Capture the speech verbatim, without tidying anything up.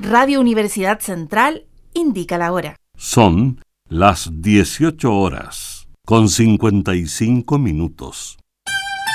Radio Universidad Central indica la hora. Son las dieciocho horas, con cincuenta y cinco minutos.